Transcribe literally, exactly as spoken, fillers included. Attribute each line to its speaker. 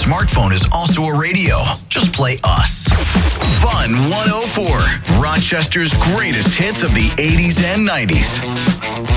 Speaker 1: smartphone is also a radio. Just play us. Fun one oh four, Rochester's greatest hits of the eighties and nineties.